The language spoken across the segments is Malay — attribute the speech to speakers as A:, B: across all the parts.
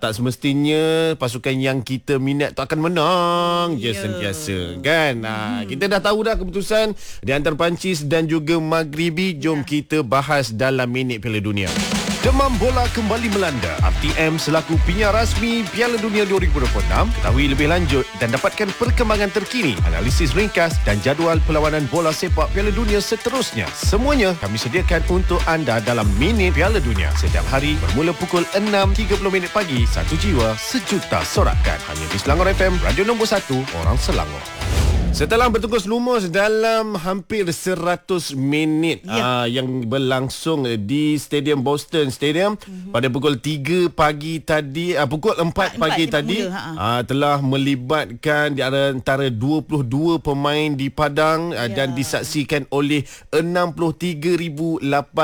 A: tak semestinya pasukan yang kita minat tu akan menang je sentiasa kan. Kita dah tahu dah keputusan di antara Perancis dan juga Maghribi. Jom kita bahas dalam Minit Piala Dunia. Demam bola kembali melanda. RTM selaku penyiar rasmi Piala Dunia 2026 ketahui lebih lanjut dan dapatkan perkembangan terkini, analisis ringkas dan jadual perlawanan bola sepak Piala Dunia seterusnya. Semuanya kami sediakan untuk anda dalam Minit Piala Dunia setiap hari bermula pukul 6.30 pagi. Satu jiwa, sejuta sorakan. Hanya di Selangor FM, radio nombor 1 orang Selangor. Setelah bertugas lumus dalam hampir 100 minit yang berlangsung di Stadium Boston Stadium pada pukul 3 pagi tadi, pukul 4 pagi tadi telah melibatkan di antara 22 pemain di padang dan disaksikan oleh 63,811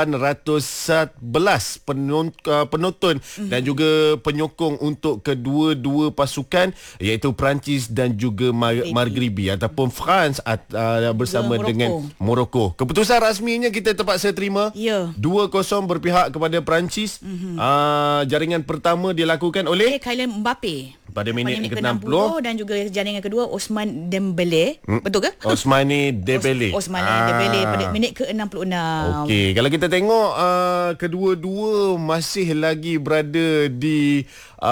A: penonton dan juga penyokong untuk kedua-dua pasukan iaitu Perancis dan juga Maghribi ataupun France bersama dengan Morocco. Keputusan rasminya kita terpaksa terima 2-0 berpihak kepada Perancis. Jaringan pertama dilakukan oleh
B: Kylian Mbappe
A: pada minit ke-60
B: dan juga jaringan kedua Ousmane Dembélé. Betul ke?
A: Ousmane Dembélé.
B: Ousmane Dembélé pada minit ke-66.
A: Okey, kalau kita tengok kedua-dua masih lagi berada di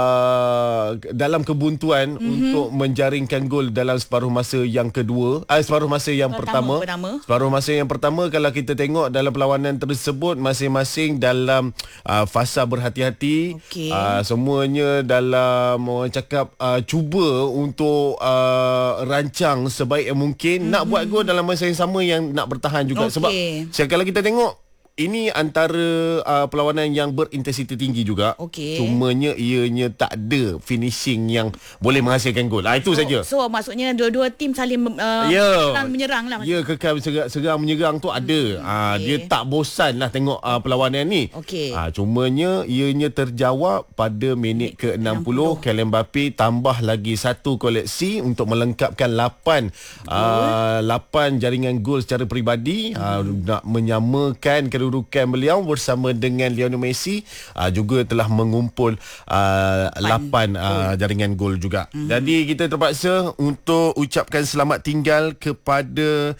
A: dalam kebuntuan untuk menjaringkan gol dalam separuh masa yang kedua, separuh masa yang pertama. Separuh masa yang pertama kalau kita tengok dalam perlawanan tersebut masing-masing dalam fasa berhati-hati. Semuanya dalam orang cakap cuba untuk rancang sebaik yang mungkin nak buat gol dalam masa yang sama yang nak bertahan juga. Sebab kalau kita tengok ini antara perlawanan yang berintensiti tinggi juga. Cumanya ianya tak ada finishing yang boleh menghasilkan gol. Itu saja.
B: So maksudnya dua-dua tim saling menyerang lah.
A: Ya, kekal serang menyerang tu ada. Dia tak bosan lah tengok perlawanan ni. Cumanya ianya terjawab pada minit ke-60. Kylian Mbappe tambah lagi satu koleksi untuk melengkapkan 8 jaringan gol secara peribadi. Nak menyamakan kedudukan beliau bersama dengan Lionel Messi juga telah mengumpul 8 jaringan gol juga. Jadi kita terpaksa untuk ucapkan selamat tinggal kepada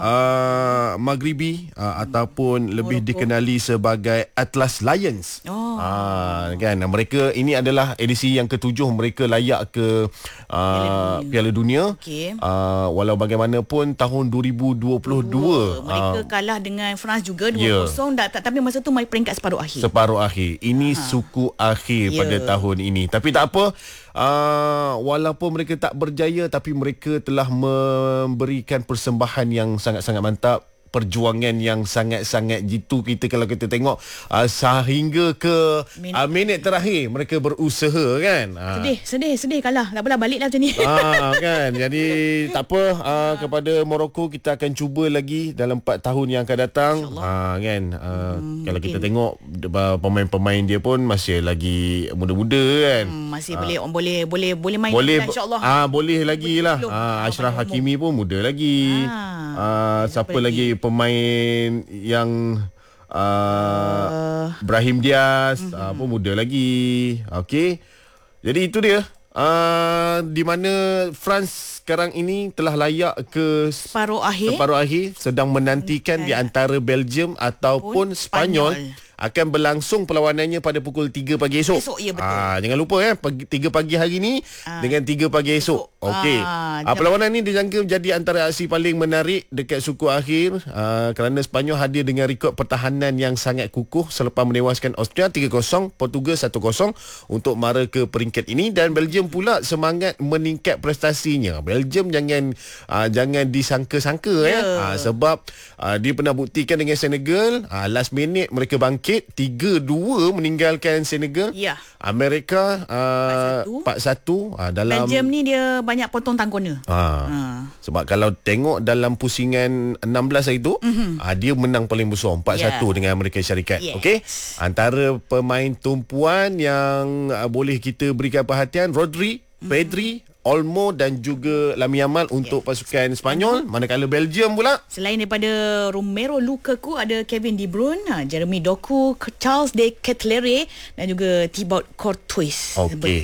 A: Maghribi ataupun lebih dikenali sebagai Atlas Lions. Kan mereka ini adalah edisi yang ke-7 mereka layak ke Piala Dunia. Walau bagaimanapun tahun 2022
B: mereka kalah dengan France juga 2-0. Tapi masa tu mai peringkat separuh akhir. Ini suku akhir pada tahun ini. Tapi tak apa, walaupun mereka tak berjaya tapi mereka telah memberikan persembahan yang sangat-sangat mantap. Perjuangan yang sangat-sangat jitu kita kalau kita tengok sehingga ke minit terakhir mereka berusaha kan. Sedih kalah. Tak apalah, baliklah macam ni.
A: Kan. Jadi tak apa, kepada Morocco kita akan cuba lagi dalam 4 tahun yang akan datang. Kan. Kalau kita tengok pemain-pemain dia pun masih lagi muda-muda kan.
B: Masih boleh main insya-Allah.
A: Boleh lagi lah. Ashraf Hakimi pun muda lagi. Siapa lagi pemain yang Brahim Diaz pun muda lagi. Okey. Jadi itu dia. Di mana France sekarang ini telah layak ke separuh akhir sedang menantikan di antara Belgium ataupun Spanyol. Akan berlangsung perlawanannya pada pukul 3 pagi esok.
B: Ya, betul.
A: Jangan lupa 3 pagi hari ni dengan 3 pagi esok. Okey. Perlawanan ni dijangka menjadi antara aksi paling menarik dekat suku akhir kerana Sepanyol hadir dengan rekod pertahanan yang sangat kukuh selepas menewaskan Austria 3-0, Portugal 1-0 untuk mara ke peringkat ini, dan Belgium pula semangat meningkat prestasinya. Belgium jangan disangka-sangka sebab dia pernah buktikan dengan Senegal, last minute mereka bangkit 3-2 meninggalkan Senegal. Amerika 4-1 dalam
B: Belgium ni dia banyak potong tangkona.
A: Sebab kalau tengok dalam pusingan 16 hari tu dia menang paling besar 4-1 dengan Amerika Syarikat. Okey. Antara pemain tumpuan yang boleh kita berikan perhatian, Rodri, Pedri, Olmo dan juga Lamine Yamal untuk pasukan Sepanyol. Manakala Belgium pula,
B: selain daripada Romelu Lukaku, ada Kevin De Bruyne, Jeremy Doku, Charles de Ketelaere dan juga Thibaut Courtois.
A: Okey.